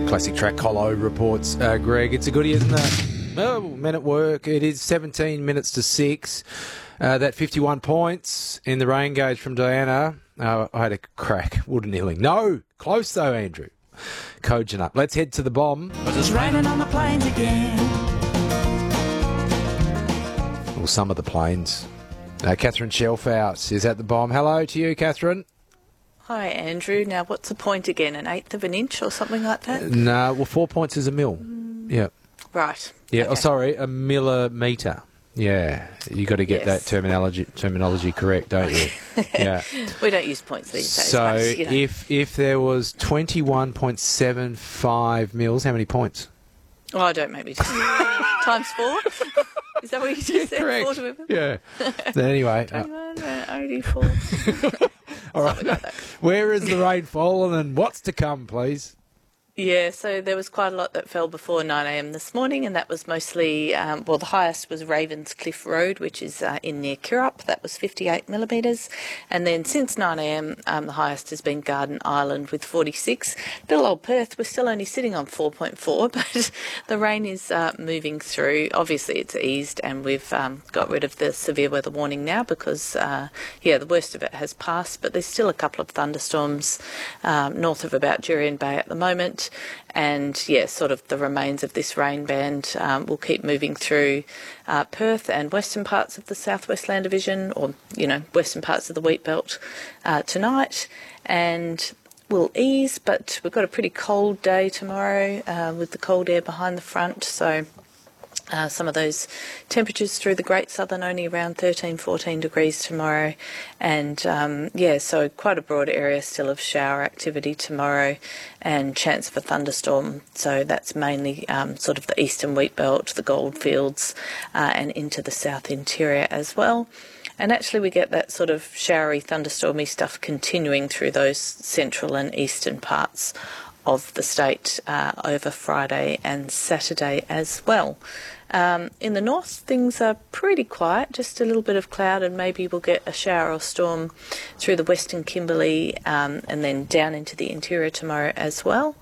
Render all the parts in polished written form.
Classic Track Colo reports, Greg. It's a goodie, isn't it? Oh, men at work. It is 17 minutes to 6. That 51 points in the rain gauge from Diana. I had a crack. Wooden kneeling. No! Close though, Andrew. Cogent up. Let's head to the bomb. It's raining on the plains again. Well, some of the planes. Catherine Shelfhouse is at the bomb. Hello to you, Catherine. Hi, Andrew. Now, what's a point again? An eighth of an inch or something like that? No, well, 4 points is a mil. Yeah. Right. Yeah. Okay. Oh, sorry, a millimetre. Yeah, you got to get that terminology correct, don't you? Yeah. We don't use points these days. So much, you know. if there was 21.75 mils, how many points? Oh, don't make me do times 4? Is that what you just said? Correct. 4 to women? Yeah. Anyway. 21, 84. All right. Something like that. Where is the rain fallen and what's to come, please? Yeah, so there was quite a lot that fell before 9 a.m. this morning, and that was mostly, the highest was Ravens Cliff Road, which is in near Kirrup. That was 58 millimetres. And then since 9 a.m, the highest has been Garden Island with 46. Little old Perth, we're still only sitting on 4.4, but the rain is moving through. Obviously, it's eased, and we've got rid of the severe weather warning now because, the worst of it has passed, but there's still a couple of thunderstorms north of about Jurien Bay at the moment. And, sort of the remains of this rain band will keep moving through Perth and western parts of the Southwest Land Division or, western parts of the wheat belt tonight. And will ease, but we've got a pretty cold day tomorrow with the cold air behind the front. So some of those temperatures through the Great Southern only around 13, 14 degrees tomorrow. And, so quite a broad area still of shower activity tomorrow and chance of a thunderstorm. So that's mainly sort of the eastern wheat belt, the goldfields, and into the south interior as well. And actually we get that sort of showery, thunderstormy stuff continuing through those central and eastern parts of the state over Friday and Saturday as well. In the north, things are pretty quiet, just a little bit of cloud, and maybe we'll get a shower or storm through the western Kimberley and then down into the interior tomorrow as well.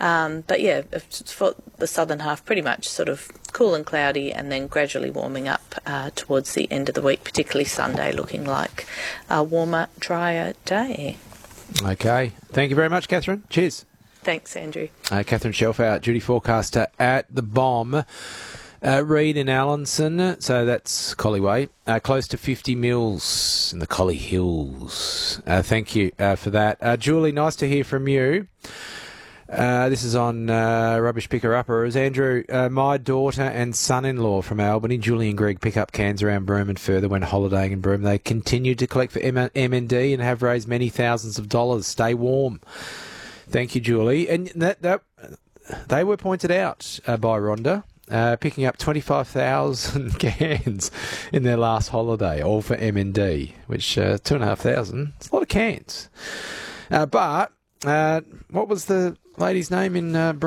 For the southern half, pretty much sort of cool and cloudy and then gradually warming up towards the end of the week, particularly Sunday looking like a warmer, drier day. Okay. Thank you very much, Catherine. Cheers. Thanks, Andrew. Catherine Shelfhouse, duty forecaster at the bomb. Reed in Allenson, so that's Collie Way, close to 50 mils in the Collie Hills. Thank you for that. Julie, nice to hear from you. This is on Rubbish Picker Uppers. Andrew, my daughter and son-in-law from Albany, Julie and Greg, pick up cans around Broome and further when holidaying in Broome. They continue to collect for MND and have raised many thousands of dollars. Stay warm. Thank you, Julie. And that they were pointed out by Rhonda, picking up 25,000 cans in their last holiday, all for M&D, which 2,500. It's a lot of cans. But what was the lady's name in